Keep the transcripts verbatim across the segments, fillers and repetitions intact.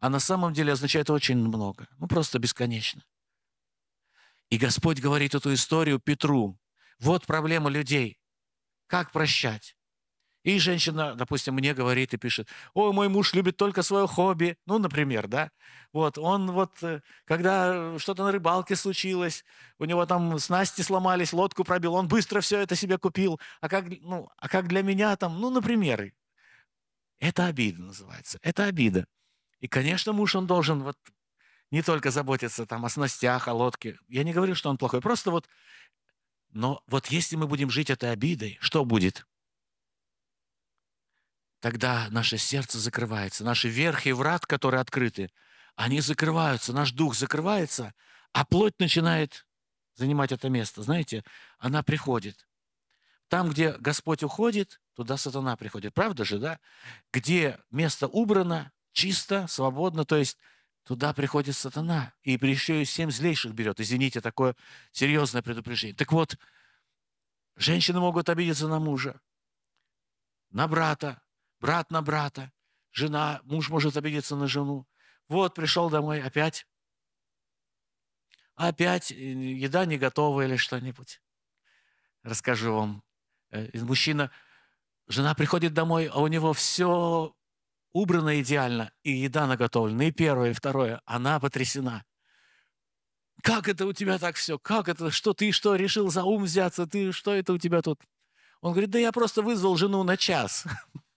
а на самом деле означает очень много, ну просто бесконечно. И Господь говорит эту историю Петру. Вот проблема людей. Как прощать? И женщина, допустим, мне говорит и пишет: ой, мой муж любит только свое хобби. Ну, например, да. Вот, он вот, э, когда что-то на рыбалке случилось, у него там снасти сломались, лодку пробил, он быстро все это себе купил. А как, ну, а как для меня там, ну, например, это обида называется. Это обида. И, конечно, муж, он должен вот не только заботиться там о снастях, о лодке. Я не говорю, что он плохой, просто вот, но вот если мы будем жить этой обидой, что будет? Тогда наше сердце закрывается, наши верхи и врат, которые открыты, они закрываются, наш дух закрывается, а плоть начинает занимать это место. Знаете, она приходит. Там, где Господь уходит, туда сатана приходит. Правда же, да? Где место убрано, чисто, свободно, то есть туда приходит сатана. И еще и семь злейших берет. Извините, такое серьезное предупреждение. Так вот, женщины могут обидеться на мужа, на брата, брат на брата, жена, муж может обидеться на жену. Вот, пришел домой, опять, опять э, еда не готова или что-нибудь. Расскажу вам. Э, Мужчина, жена приходит домой, а у него все убрано идеально, и еда наготовлена, и первое, и второе. Она потрясена. Как это у тебя так все? Как это? Что ты что, решил за ум взяться? Ты что это у тебя тут? Он говорит: да я просто вызвал жену на час.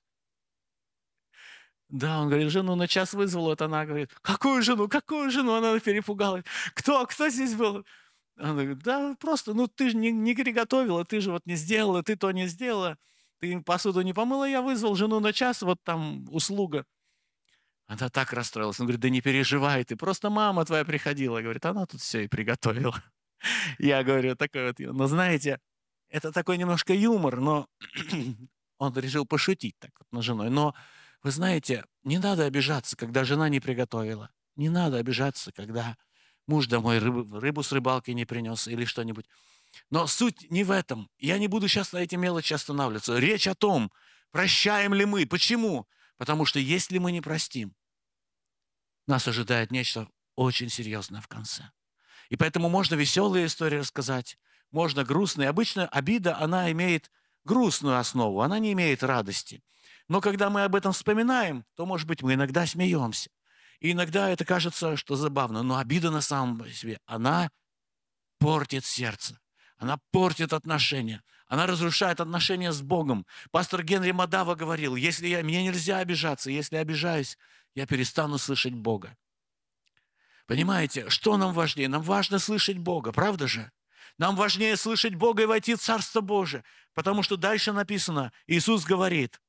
Да, он говорит, жену на час вызвал, вот она говорит: какую жену, какую жену? Она перепугалась. Кто, кто здесь был? Она говорит: да просто, ну ты же не, не приготовила, ты же вот не сделала, ты то не сделала, ты посуду не помыла, я вызвал жену на час, вот там услуга. Она так расстроилась. Он говорит: да не переживай ты, просто мама твоя приходила. Говорит, она тут все и приготовила. Я говорю, такой вот, но знаете, это такой немножко юмор, но он решил пошутить так вот над женой. Но вы знаете, не надо обижаться, когда жена не приготовила. Не надо обижаться, когда муж домой рыбу, рыбу с рыбалки не принес или что-нибудь. Но суть не в этом. Я не буду сейчас на эти мелочи останавливаться. Речь о том, прощаем ли мы. Почему? Потому что если мы не простим, нас ожидает нечто очень серьезное в конце. И поэтому можно веселые истории рассказать, можно грустные. Обычно обида, она имеет грустную основу, она не имеет радости. Но когда мы об этом вспоминаем, то, может быть, мы иногда смеемся. И иногда это кажется, что забавно. Но обида на самом себе, она портит сердце. Она портит отношения. Она разрушает отношения с Богом. Пастор Генри Мадава говорил, если я, мне нельзя обижаться, если я обижаюсь, я перестану слышать Бога. Понимаете, что нам важнее? Нам важно слышать Бога, правда же? Нам важнее слышать Бога и войти в Царство Божие, потому что дальше написано, Иисус говорит,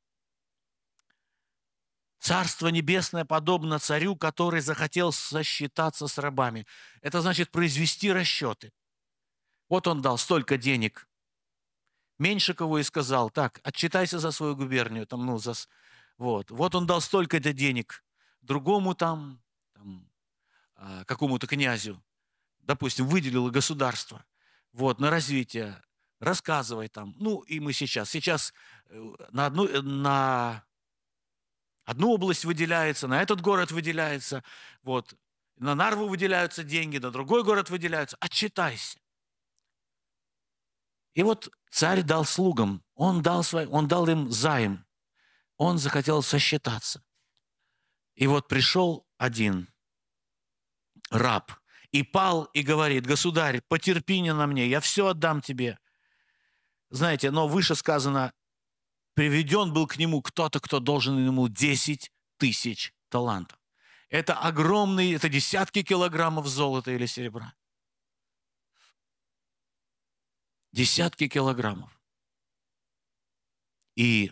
Царство Небесное подобно царю, который захотел сосчитаться с рабами. Это значит произвести расчеты. Вот он дал столько денег Меньшикову и сказал, так, отчитайся за свою губернию, там, ну, за... вот. Вот он дал столько-то денег другому там, там какому-то князю, допустим, выделило государство, вот, на развитие, рассказывай там. Ну, и мы сейчас, сейчас на одну, на одну область выделяется, на этот город выделяется, вот, на Нарву выделяются деньги, на другой город выделяются. Отчитайся. И вот царь дал слугам, он дал, свой, он дал им займ, он захотел сосчитаться. И вот пришел один раб, и пал, и говорит, государь, потерпи не на мне, я все отдам тебе. Знаете, но выше сказано, приведен был к нему кто-то, кто должен ему десять тысяч талантов. Это огромные, это десятки килограммов золота или серебра. Десятки килограммов. И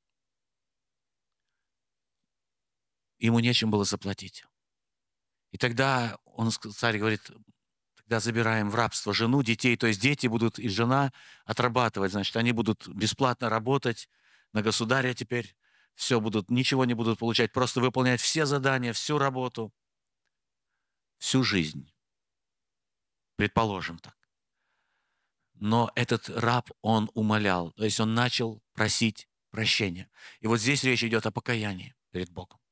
ему нечем было заплатить. И тогда он, царь говорит, тогда забираем в рабство жену, детей, то есть дети будут и жена отрабатывать, значит, они будут бесплатно работать на государя теперь, все будут, ничего не будут получать, просто выполнять все задания, всю работу, всю жизнь. Предположим так. Но этот раб, он умолял, то есть он начал просить прощения. И вот здесь речь идет о покаянии перед Богом.